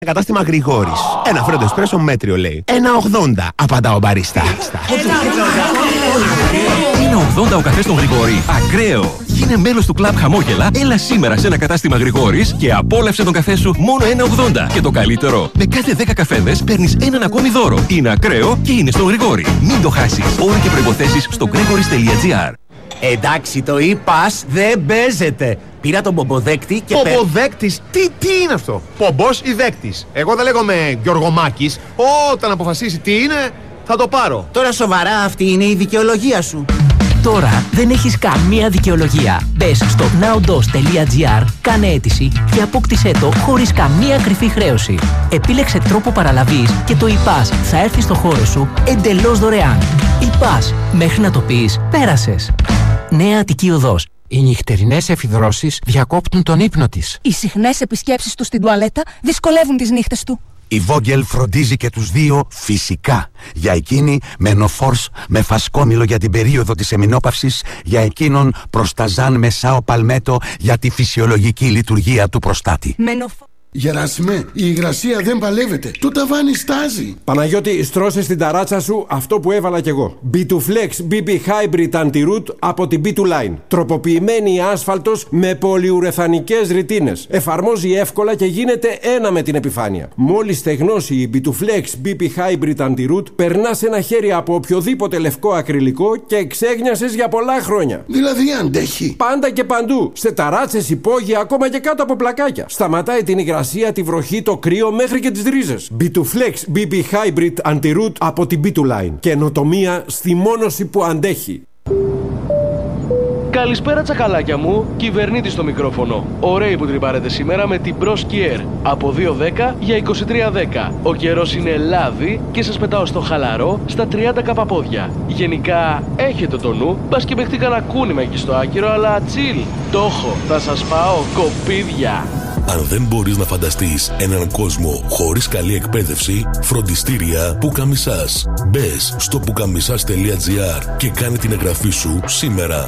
Κατάστημα Γρηγόρης. Ένα φρέντο εσπρέσο μέτριο λέει. 1,80 απαντά ο μπαρίστα. 1,80 ο καφές στον Γρηγόρη. Ακραίο. Γίνε μέλος του κλαμπ Χαμόγελα. Έλα σήμερα σε ένα κατάστημα Γρηγόρης και απόλαυσε τον καφέ σου μόνο 1,80. Και το καλύτερο, με κάθε 10 καφέδες παίρνεις έναν ακόμη δώρο. Είναι ακραίο και είναι στον Γρηγόρη. Μην το χάσεις. Όροι και προϋποθέσεις στο gregoris.gr. Εντάξει, το e-pass δεν παίζεται. Πήρα τον πομποδέκτη και... Πομποδέκτης, τι είναι αυτό? Πομπός ή δέκτης? Εγώ δεν λέγομαι Γιωργομάκης. Όταν αποφασίσει τι είναι, θα το πάρω. Τώρα σοβαρά, αυτή είναι η δικαιολογία σου? Τώρα δεν έχεις καμία δικαιολογία. Μπες στο nowdos.gr, κάνε αίτηση και απόκτησέ το χωρίς καμία κρυφή χρέωση. Επίλεξε τρόπο παραλαβής και το e-pass θα έρθει στο χώρο σου εντελώς δωρεάν. E-pass, μέχρι να το πεις, πέρασες. Νέα Αττική Οδός. Οι νυχτερινές εφιδρώσεις διακόπτουν τον ύπνο της. Οι συχνές επισκέψεις του στην τουαλέτα δυσκολεύουν τις νύχτες του. Η Vogel φροντίζει και τους δύο φυσικά. Για εκείνη με Noforce με φασκόμηλο για την περίοδο της εμεινόπαυσης, για εκείνον προσταζάν με σάο παλμέτο για τη φυσιολογική λειτουργία του προστάτη. Γεράσιμε, η υγρασία δεν παλεύεται. Το ταβάνι στάζει. Παναγιώτη, στρώσε στην ταράτσα σου αυτό που έβαλα κι εγώ. B2Flex BB Hybrid Anti-Root από την B2Line. Τροποποιημένη άσφαλτος με πολυουρεθανικές ρητίνες. Εφαρμόζει εύκολα και γίνεται ένα με την επιφάνεια. Μόλις στεγνώσει η B2Flex BB Hybrid Anti-Root, περνάς ένα χέρι από οποιοδήποτε λευκό ακριλικό και εξέγνιασες για πολλά χρόνια. Δηλαδή αντέχει. Πάντα και παντού. Σε ταράτσες, υπόγεια, ακόμα και κάτω από πλακάκια. Σταματάει την υγρασία, τη βροχή, το κρύο μέχρι και τις ρίζες. B2Flex BB Hybrid Anti-Root από την B2Line. Καινοτομία στη μόνωση που αντέχει. Καλησπέρα τσακαλάκια μου, κυβερνήτης στο μικρόφωνο. Ωραίοι που τρυπάρετε σήμερα με την Bros Kier. Από 2,10 για 23,10. Ο καιρός είναι λάδι και σας πετάω στο χαλαρό στα 30 καπαπόδια. Γενικά έχετε το νου, μπας και παιχτεί κανένα κούνημα εκεί στο άκυρο, αλλά chill. Το έχω, θα σας πάω κοπίδια. Αν δεν μπορείς να φανταστείς έναν κόσμο χωρίς καλή εκπαίδευση, φροντιστήρια Πουκαμισάς. Μπες στο pukamisas.gr και κάνε την εγγραφή σου σήμερα.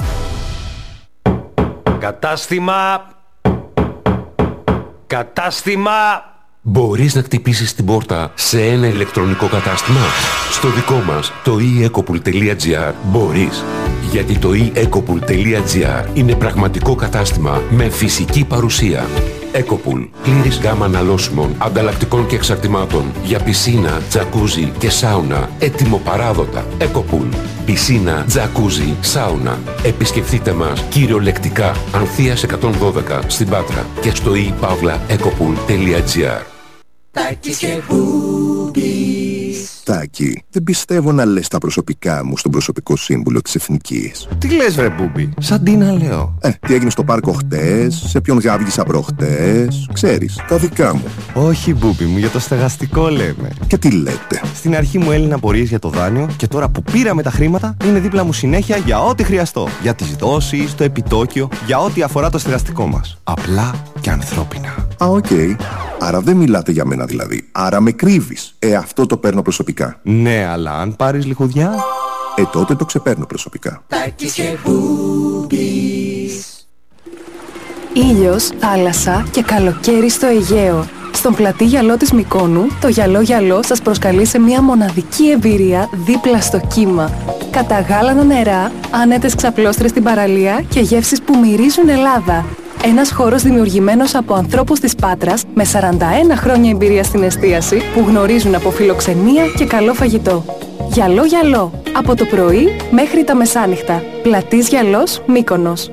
Κατάστημα. Μπορείς να χτυπήσεις την πόρτα σε ένα ηλεκτρονικό κατάστημα? Στο δικό μας, το eEcopool.gr, μπορείς. Γιατί το eEcopool.gr είναι πραγματικό κατάστημα με φυσική παρουσία. Ecopool. Πλήρης γάμα αναλώσιμων, ανταλλακτικών και εξαρτημάτων για πισίνα, τζακούζι και σάουνα. Έτοιμο παράδοτα. Ecopool. Πισίνα, τζακούζι, σάουνα. Επισκεφτείτε μας κυριολεκτικά Ανθείας 112 στην Πάτρα και στο ePavlaEcopool.gr. Τάκης και Μπούμπης. Τάκη, δεν πιστεύω να λες τα προσωπικά μου στον προσωπικό σύμβουλο της Εθνικής. Τι λες βρε Μπούμπη, σαν τι να λέω? Τι έγινε στο πάρκο χτες, σε ποιον γάβγισα προχτές, ξέρεις, τα δικά μου. Όχι Μπούμπη μου, για το στεγαστικό λέμε. Και τι λέτε? Στην αρχή μου έλυναν απορίες για το δάνειο και τώρα που πήραμε τα χρήματα είναι δίπλα μου συνέχεια για ό,τι χρειαστώ. Για τις δόσεις, το επιτόκιο, για ό,τι αφορά το στεγαστικό μας. Απλά και ανθρώπινα. Οκ. Άρα δεν μιλάτε για μένα δηλαδή. Άρα με κρύβεις. Αυτό το παίρνω προσωπικά. Ναι, αλλά αν πάρεις λιχουδιά... τότε το ξεπαίρνω προσωπικά. Τάκης και Μπούμπης. Ήλιος, θάλασσα και καλοκαίρι στο Αιγαίο. Στον πλατή γυαλό της Μυκόνου, το γυαλό σας προσκαλεί σε μια μοναδική εμπειρία δίπλα στο κύμα. Καταγάλανα νερά, άνετες ξαπλώστρες στην παραλία και γεύσεις που μυρίζουν Ελλάδα. Ένας χώρος δημιουργημένος από ανθρώπους της Πάτρας με 41 χρόνια εμπειρία στην εστίαση που γνωρίζουν από φιλοξενία και καλό φαγητό. Γυαλό, από το πρωί μέχρι τα μεσάνυχτα. Πλατής Γυαλός, Μύκονος.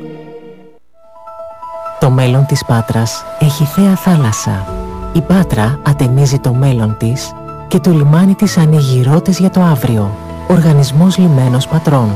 Το μέλλον της Πάτρας έχει θέα θάλασσα. Η Πάτρα ατενίζει το μέλλον της και το λιμάνι της ανοίγει ρότες για το αύριο. Οργανισμός Λιμένος Πατρών.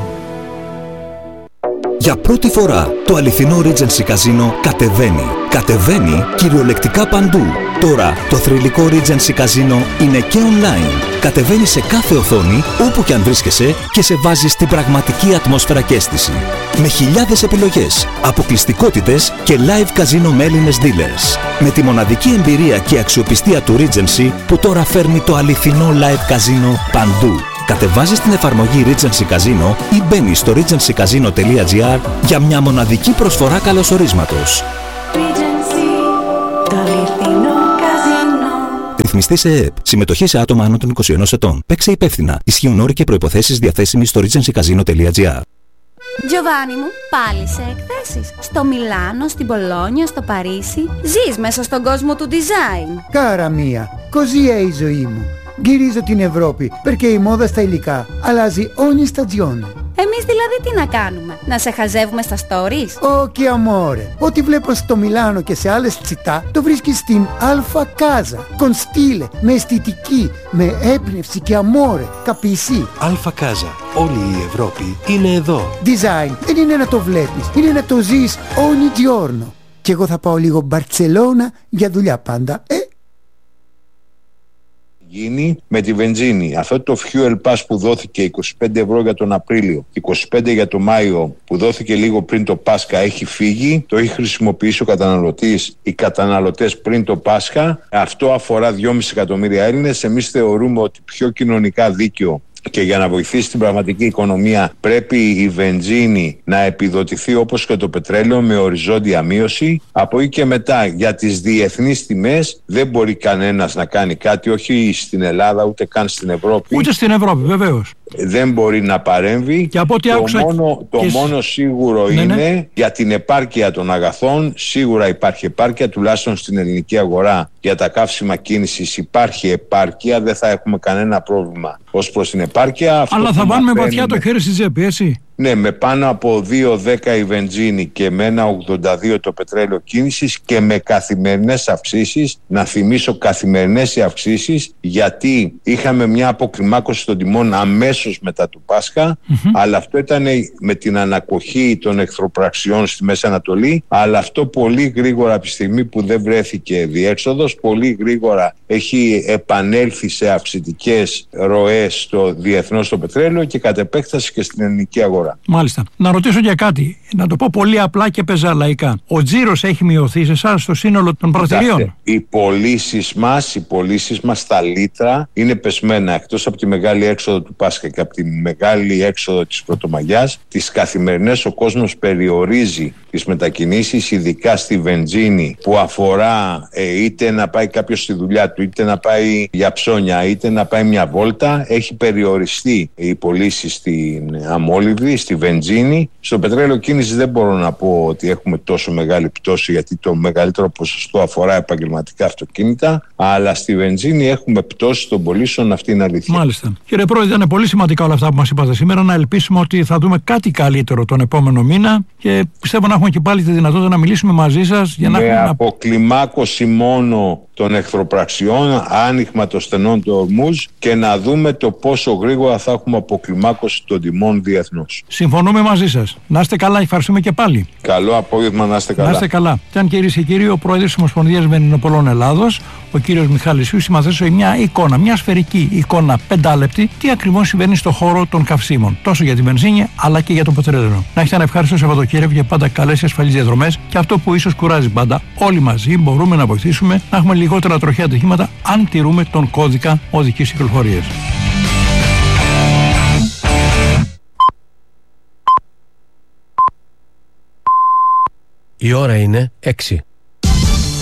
Για πρώτη φορά το αληθινό Regency Casino κατεβαίνει. Κατεβαίνει κυριολεκτικά παντού. Τώρα το θρυλικό Regency Casino είναι και online. Κατεβαίνει σε κάθε οθόνη όπου και αν βρίσκεσαι και σε βάζει στην πραγματική ατμόσφαιρα και αίσθηση. Με χιλιάδες επιλογές, αποκλειστικότητες και live casino με Έλληνες dealers. Με τη μοναδική εμπειρία και αξιοπιστία του Regency που τώρα φέρνει το αληθινό live casino παντού. Κατεβάζεις την εφαρμογή Regency Casino ή μπαίνεις στο regencycasino.gr για μια μοναδική προσφορά καλωσορίσματος. Ρυθμιστή σε ΕΕΠ. Συμμετοχή σε άτομα άνω των 21 ετών. Παίξε υπεύθυνα. Ισχύουν όροι και προϋποθέσεις διαθέσιμοι στο regencycasino.gr. Giovanni μου, πάλι σε εκθέσεις. Στο Μιλάνο, στην Πολόνια, στο Παρίσι. Ζεις μέσα στον κόσμο του design. Cara mia, così è η ζωή μου. Γυρίζω την Ευρώπη, perché η μόδα στα υλικά αλλάζει ogni stagione. Εμείς δηλαδή τι να κάνουμε, να σε χαζεύουμε στα stories? Όχι amore, ό,τι βλέπω στο Μιλάνο και σε άλλες τσιτά το βρίσκεις στην Alfa Casa. Con stile, με αισθητική, με έμπνευση και amore, capisci? Alfa Casa, όλη η Ευρώπη είναι εδώ. Design δεν είναι να το βλέπεις, είναι να το ζεις ogni giorno. Και εγώ θα πάω λίγο Μπαρτσελώνα για δουλειά πάντα, γίνει με τη βενζίνη. Αυτό το fuel pass που δόθηκε 25 ευρώ για τον Απρίλιο, 25 για τον Μάιο που δόθηκε λίγο πριν το Πάσχα έχει φύγει, το έχει χρησιμοποιήσει ο καταναλωτής, οι καταναλωτές πριν το Πάσχα. Αυτό αφορά 2,5 εκατομμύρια Έλληνες. Εμείς θεωρούμε ότι πιο κοινωνικά δίκαιο και για να βοηθήσει την πραγματική οικονομία πρέπει η βενζίνη να επιδοτηθεί όπως και το πετρέλαιο με οριζόντια μείωση. Από εκεί και μετά για τις διεθνείς τιμές δεν μπορεί κανένας να κάνει κάτι, όχι στην Ελλάδα ούτε καν στην Ευρώπη. Ούτε στην Ευρώπη βεβαίως. Δεν μπορεί να παρέμβει. Και από ό,τι άκουσα... Το μόνο σίγουρο είναι για την επάρκεια των αγαθών. Σίγουρα υπάρχει επάρκεια, τουλάχιστον στην ελληνική αγορά. Για τα καύσιμα κίνησης υπάρχει επάρκεια, δεν θα έχουμε κανένα πρόβλημα ως προς την επάρκεια. Αλλά θα βάλουμε βαθιά το χέρι στη τσέπη, έτσι. Ναι, με πάνω από 2,10 η βενζίνη και με 1,82 το πετρέλαιο κίνησης και με καθημερινές αυξήσεις. Να θυμίσω καθημερινές οι αυξήσεις, γιατί είχαμε μια αποκλιμάκωση των τιμών αμέσως μετά του Πάσχα, αλλά αυτό ήταν με την ανακοχή των εχθροπραξιών στη Μέση Ανατολή, αλλά αυτό πολύ γρήγορα από τη στιγμή που δεν βρέθηκε διέξοδος, πολύ γρήγορα έχει επανέλθει σε αυξητικές ροές στο διεθνώς το πετρέλαιο και κατ' επέκταση και στην ελληνική αγορά. Μάλιστα. Να ρωτήσω για κάτι. Να το πω πολύ απλά και πεζαλαϊκά. Ο τζίρος έχει μειωθεί σε εσάς στο σύνολο των πρατηριών? Οι πωλήσεις μας στα λίτρα είναι πεσμένα. Εκτός από τη μεγάλη έξοδο του Πάσχα και από τη μεγάλη έξοδο της Πρωτομαγιάς, τις καθημερινές ο κόσμος περιορίζει τις μετακινήσεις, ειδικά στη βενζίνη που αφορά είτε να πάει κάποιος στη δουλειά του, είτε να πάει για ψώνια, είτε να πάει μια βόλτα. Έχει περιοριστεί οι πωλήσεις στην αμόλυβδη, στη βενζίνη. Στο πετρέλαιο κίνηση δεν μπορώ να πω ότι έχουμε τόσο μεγάλη πτώση, γιατί το μεγαλύτερο ποσοστό αφορά επαγγελματικά αυτοκίνητα, αλλά στη βενζίνη έχουμε πτώση των πωλήσεων, αυτή είναι αλήθεια. Μάλιστα. Κύριε Πρόεδρε, ήταν πολύ σημαντικά όλα αυτά που μας είπατε σήμερα. Να ελπίσουμε ότι θα δούμε κάτι καλύτερο τον επόμενο μήνα και πιστεύω να έχουμε και πάλι τη δυνατότητα να μιλήσουμε μαζί σας για να με αποκλιμάκωση μόνο των εχθροπραξιών, άνοιγμα των στενών του Ορμούζ και να δούμε το πόσο γρήγορα θα έχουμε αποκλιμάκωση των τιμών διεθνώς. Συμφωνούμε μαζί σας. Να είστε καλά, ευχαριστούμε και πάλι. Καλό απόγευμα, να είστε καλά. Να είστε καλά. Ήταν, κυρίες και κύριοι, ο Πρόεδρος της Ομοσπονδίας Βενζινοπολών Ελλάδος, ο κύριος Μιχάλης Ιούσης, μας έδωσε μια εικόνα, μια σφαιρική εικόνα 5λεπτη, τι ακριβώς συμβαίνει στον χώρο των καυσίμων, τόσο για τη βενζίνη αλλά και για το πετρέλαιο. Να έχετε ένα ευχάριστο Σαββατοκύριακο και πάντα καλές και ασφαλείς διαδρομές, και αυτό που ίσως κουράζει πάντα, όλοι μαζί μπορούμε να βοηθήσουμε να έχουμε λιγότερα τροχαία ατυχήματα αν τηρούμε τον κώδικα οδικής κυκλοφορίας. Η ώρα είναι 6.